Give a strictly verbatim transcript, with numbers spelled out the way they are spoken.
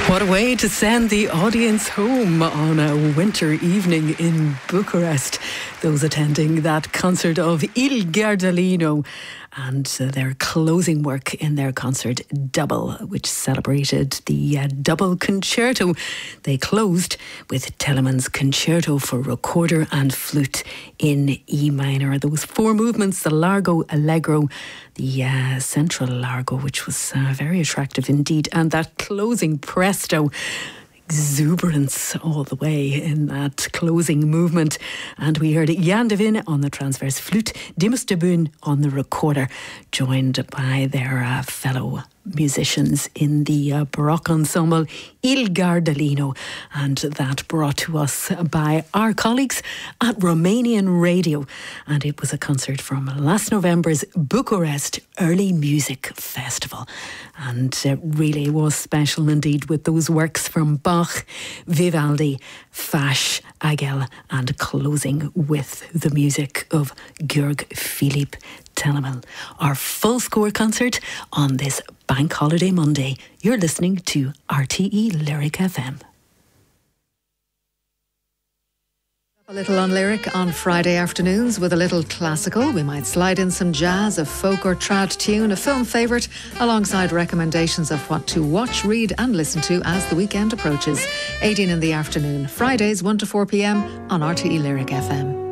What a way to send the audience home on a winter evening in Bucharest. Those attending that concert of Il Gardellino and uh, their closing work in their concert Double, which celebrated the uh, double concerto. They closed with Telemann's concerto for recorder and flute in E minor. Those four movements, the Largo Allegro, the uh, central Largo, which was uh, very attractive indeed, and that closing presto. Exuberance all the way in that closing movement. And we heard Jan de Win on the transverse flute, Dimas de Boon on the recorder, joined by their uh, fellow musicians in the uh, Baroque ensemble Il Gardellino, and that brought to us by our colleagues at Romanian Radio. And it was a concert from last November's Bucharest Early Music Festival, and it really was special indeed, with those works from Bach, Vivaldi, Fasch, Agel, and closing with the music of Georg Philipp Telemann. Our full score concert on this Bank Holiday Monday. You're listening to R T E Lyric F M. A little on Lyric on Friday afternoons with a little classical. We might slide in some jazz, a folk or trad tune, a film favourite, alongside recommendations of what to watch, read and listen to as the weekend approaches. eighteen in the afternoon, Fridays one to four p m on R T E Lyric F M.